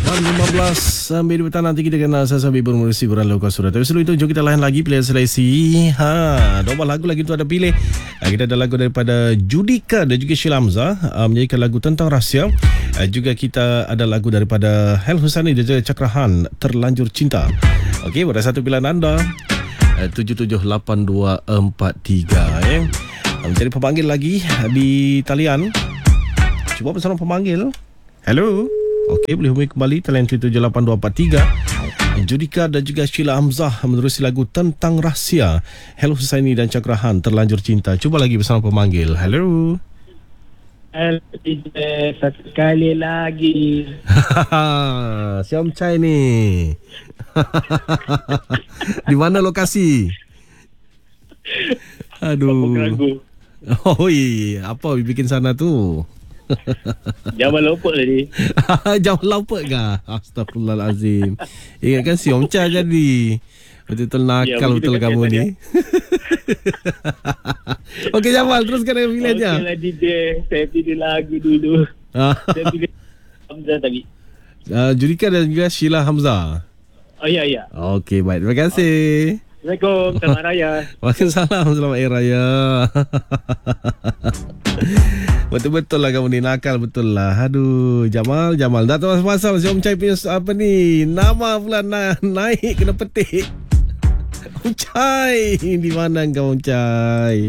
15 sampai 2 petang nanti kita kena sambil bermursi berang lokal surat. Tapi sebelum itu jom kita layan lagi pilihan seleksi. Dua lagu lagi tu ada pilih. Kita ada lagu daripada Judika dan juga Sheila Hamzah menyanyikan lagu tentang rahsia. Juga kita ada lagu daripada Hel Husani dan juga Cakrahan, Terlanjur Cinta. Okey, pada satu pilihan anda 778243 Mencari pemanggil lagi di talian. Cuba bersama pemanggil. Hello. Okey, boleh hubungi kembali talian 778243. Judika dan juga Sheila Hamzah menerusi lagu Tentang Rahsia. Hel Husaini dan Cakrahan, Terlanjur Cinta. Cuba lagi bersama pemanggil. Hello. Hello, DJ. Satu kali lagi. Siom Chai ni. Di mana lokasi? Aduh. Oh iya, apa bikin sana tu? Jamal Lopok tadi. Jamal Lopok ke? Astagfirullahalazim. Ingatkan Siom Chai jadi. Betul-betul nakal ya, betul kamu ni. Okey Jamal, teruskan dengan pilihannya. Okey lah DJ, saya pilih lagu dulu. Saya pilih Hamzah tadi. Judika dan juga Sheila Hamzah. Oh ya. Okey, baik. Terima kasih. Assalamualaikum, selamat raya. Waalaikumsalam, selamat hari raya. Betul-betul lah kamu ni, nakal betul lah. Aduh, Jamal. Tak tahu pasal si Om Chai punya apa ni, nama pula naik kena petik. Om Chai, di mana kau Om Chai?